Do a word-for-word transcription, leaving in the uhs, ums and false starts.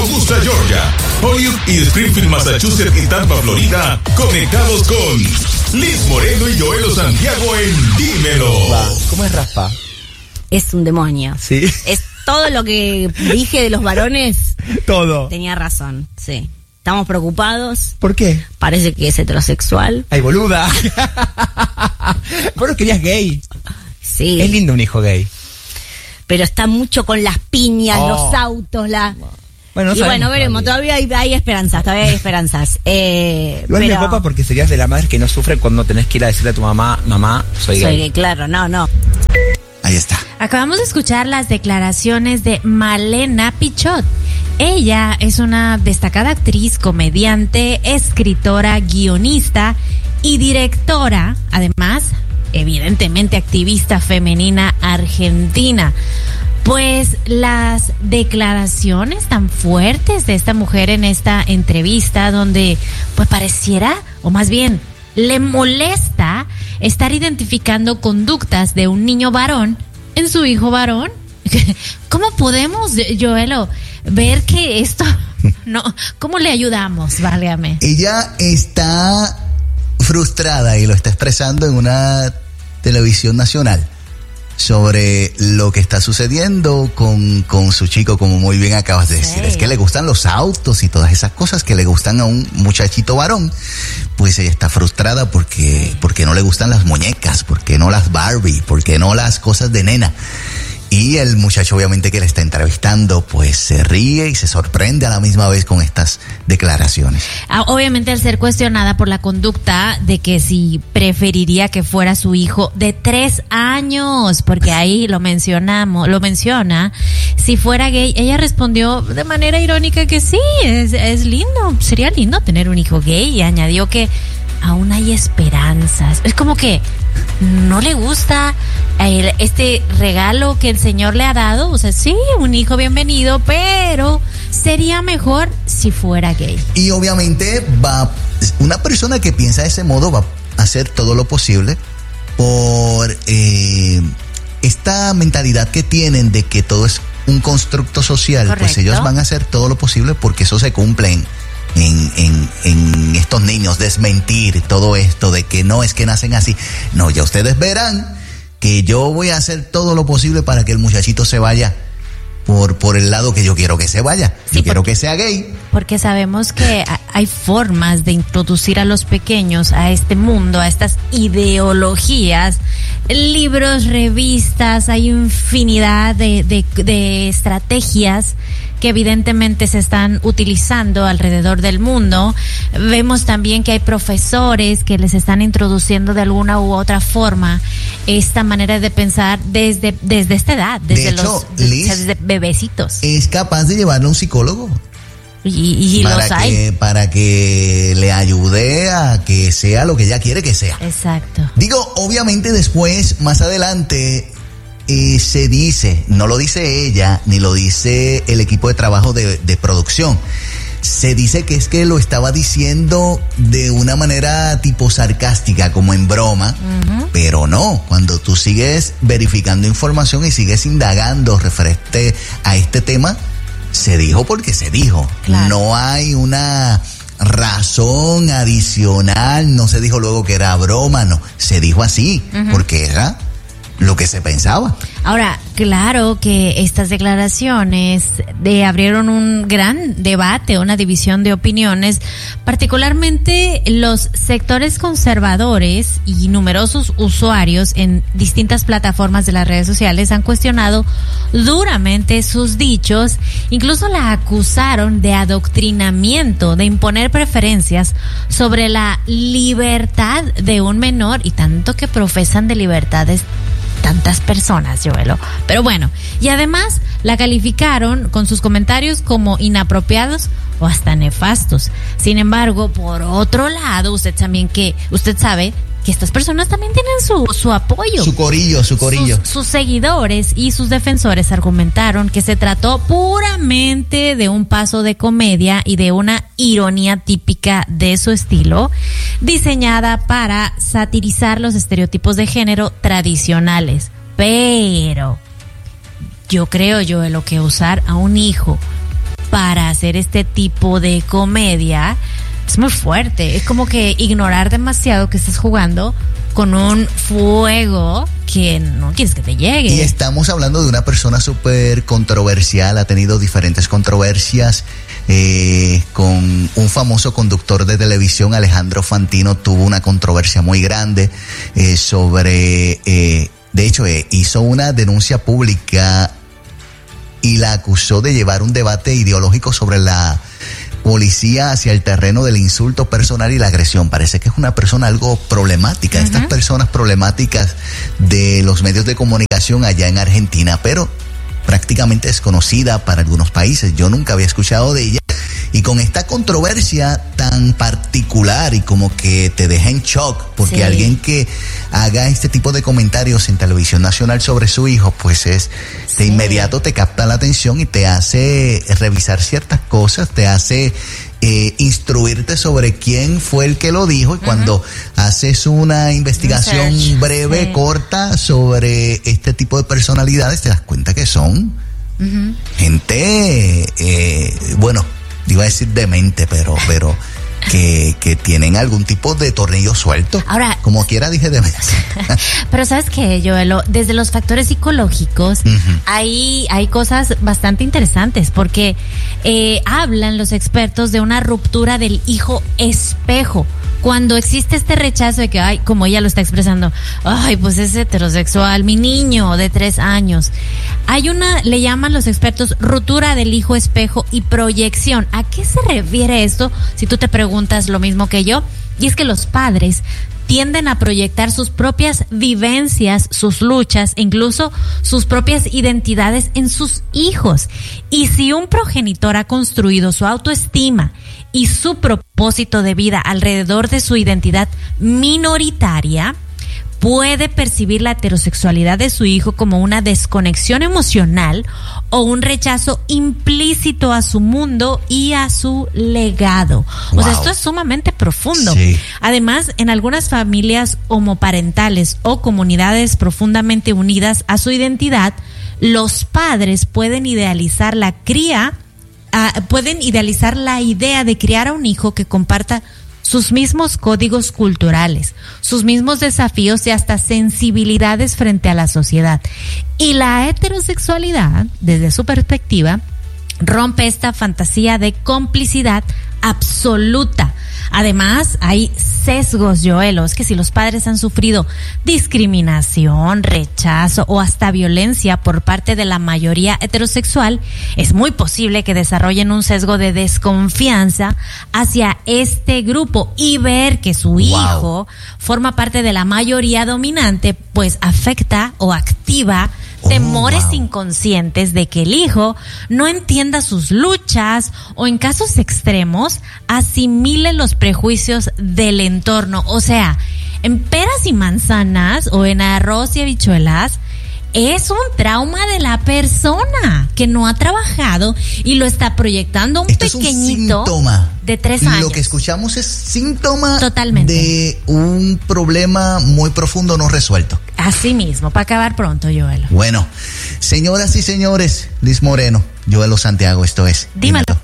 Augusta, Georgia, Holyoke y Springfield, Massachusetts y Tampa, Florida, conectados con Liz Moreno y Joelo Santiago en Dímelo. ¿Cómo es raspa? Es un demonio. Sí. Es todo lo que dije de los varones. Todo. Tenía razón, sí. Estamos preocupados. ¿Por qué? Parece que es heterosexual. Ay, boluda. Vos lo querías gay. Sí. Es lindo un hijo gay. Pero está mucho con las piñas, oh. los autos, la... Bueno, no y bueno, veremos, todavía hay, hay esperanzas, todavía hay esperanzas. Eh, Igual pero... me copa porque serías de la madre que no sufre cuando tenés que ir a decirle a tu mamá, mamá, soy gay. Soy gay, claro, no, no. Ahí está. Acabamos de escuchar las declaraciones de Malena Pichot. Ella es una destacada actriz, comediante, escritora, guionista y directora, además, evidentemente activista femenina argentina. Pues las declaraciones tan fuertes de esta mujer en esta entrevista, donde pues pareciera, o más bien le molesta estar identificando conductas de un niño varón en su hijo varón. ¿Cómo podemos, Joelo, ver que esto no? ¿Cómo le ayudamos? Válgame. Ella está frustrada y lo está expresando en una televisión nacional sobre lo que está sucediendo con, con su chico, como muy bien acabas de decir. Sí. Es que le gustan los autos y todas esas cosas que le gustan a un muchachito varón. Pues ella está frustrada porque, porque no le gustan las muñecas, porque no las Barbie, porque no las cosas de nena. Y el muchacho, obviamente, que le está entrevistando, pues se ríe y se sorprende a la misma vez con estas declaraciones. Obviamente, al ser cuestionada por la conducta de que si preferiría que fuera su hijo de tres años, porque ahí lo mencionamos, lo menciona, si fuera gay, ella respondió de manera irónica que sí, es, es lindo, sería lindo tener un hijo gay, y añadió que aún hay esperanzas. Es como que no le gusta el, este regalo que el Señor le ha dado. O sea, sí, un hijo bienvenido, pero sería mejor si fuera gay. Y obviamente va, una persona que piensa de ese modo va a hacer todo lo posible por eh, esta mentalidad que tienen de que todo es un constructo social. Correcto. Pues ellos van a hacer todo lo posible porque eso se cumple en En, en, en estos niños, desmentir todo esto de que no es que nacen así. No, ya ustedes verán que yo voy a hacer todo lo posible para que el muchachito se vaya por, por el lado que yo quiero que se vaya. Sí, yo quiero que sea gay. Porque sabemos que hay formas de introducir a los pequeños a este mundo, a estas ideologías, libros, revistas, hay infinidad de, de, de estrategias que evidentemente se están utilizando alrededor del mundo. Vemos también que hay profesores que les están introduciendo de alguna u otra forma esta manera de pensar desde, desde esta edad, desde, de hecho, los, desde, Liz, desde bebecitos. Es capaz de llevarlo a un psicólogo. Y, y para los hay. Que, para que le ayude a que sea lo que ella quiere que sea. Exacto. Digo, obviamente después, más adelante, eh, se dice, no lo dice ella, ni lo dice el equipo de trabajo de, de producción. Se dice que es que lo estaba diciendo de una manera tipo sarcástica, como en broma, uh-huh. Pero no, cuando tú sigues verificando información y sigues indagando referente a este tema, se dijo porque se dijo. Claro. No hay una razón adicional, no se dijo luego que era broma, no, se dijo así, uh-huh. Porque era lo que se pensaba. Ahora, claro que estas declaraciones de abrieron un gran debate, una división de opiniones, particularmente los sectores conservadores y numerosos usuarios en distintas plataformas de las redes sociales han cuestionado duramente sus dichos, incluso la acusaron de adoctrinamiento, de imponer preferencias sobre la libertad de un menor, y tanto que profesan de libertades tantas personas, Joelo. Pero bueno, y además la calificaron con sus comentarios como inapropiados o hasta nefastos. Sin embargo, por otro lado, usted también que usted sabe que estas personas también tienen su, su apoyo. Su corillo, su corillo. Sus, sus seguidores y sus defensores argumentaron que se trató puramente de un paso de comedia y de una ironía típica de su estilo, diseñada para satirizar los estereotipos de género tradicionales. Pero yo creo yo de lo que usar a un hijo para hacer este tipo de comedia es muy fuerte. Es como que ignorar demasiado que estás jugando con un fuego que no quieres que te llegue. Y estamos hablando de una persona súper controversial, ha tenido diferentes controversias. Eh, con un famoso conductor de televisión, Alejandro Fantino, tuvo una controversia muy grande eh, sobre, eh, de hecho, eh, hizo una denuncia pública y la acusó de llevar un debate ideológico sobre la policía hacia el terreno del insulto personal y la agresión. Parece que es una persona algo problemática. Uh-huh. Estas personas problemáticas de los medios de comunicación allá en Argentina, pero prácticamente desconocida para algunos países. Yo nunca había escuchado de ella. Y con esta controversia tan particular y como que te deja en shock, porque sí, alguien que haga este tipo de comentarios en televisión nacional sobre su hijo, pues es sí, de inmediato te capta la atención y te hace revisar ciertas cosas, te hace eh, instruirte sobre quién fue el que lo dijo. Y uh-huh, cuando haces una investigación research, breve, sí, corta sobre este tipo de personalidades, te das cuenta que son uh-huh, gente, eh, bueno, iba a decir demente, pero, pero que, que tienen algún tipo de tornillo suelto. Ahora, como quiera dije demente. Pero ¿sabes qué, Joelo? Desde los factores psicológicos, uh-huh, hay, hay cosas bastante interesantes, porque eh, hablan los expertos de una ruptura del hijo espejo. Cuando existe este rechazo de que, ay, como ella lo está expresando, ay, pues es heterosexual, mi niño de tres años. Hay una, le llaman los expertos, ruptura del hijo espejo y proyección. ¿A qué se refiere esto? Si tú te preguntas lo mismo que yo. Y es que los padres tienden a proyectar sus propias vivencias, sus luchas, incluso sus propias identidades en sus hijos. Y si un progenitor ha construido su autoestima y su propósito de vida alrededor de su identidad minoritaria, puede percibir la heterosexualidad de su hijo como una desconexión emocional o un rechazo implícito a su mundo y a su legado. Wow. O sea, esto es sumamente profundo. Sí. Además, en algunas familias homoparentales o comunidades profundamente unidas a su identidad, los padres pueden idealizar la cría Uh, pueden idealizar la idea de criar a un hijo que comparta sus mismos códigos culturales, sus mismos desafíos y hasta sensibilidades frente a la sociedad. Y la heterosexualidad, desde su perspectiva, rompe esta fantasía de complicidad absoluta. Además, hay sesgos, Joelo. Es que si los padres han sufrido discriminación, rechazo o hasta violencia por parte de la mayoría heterosexual, es muy posible que desarrollen un sesgo de desconfianza hacia este grupo, y ver que su hijo wow. forma parte de la mayoría dominante, pues afecta o activa temores oh, wow. inconscientes de que el hijo no entienda sus luchas o, en casos extremos, asimile los prejuicios del entorno. O sea, en peras y manzanas o en arroz y habichuelas, es un trauma de la persona que no ha trabajado y lo está proyectando un Esto pequeñito es un síntoma. De tres años. Lo que escuchamos es síntoma Totalmente. De un problema muy profundo no resuelto. Así mismo, para acabar pronto, Joelo. Bueno, señoras y señores, Liz Moreno, Joelo Santiago, esto es Dímelo. Dímelo.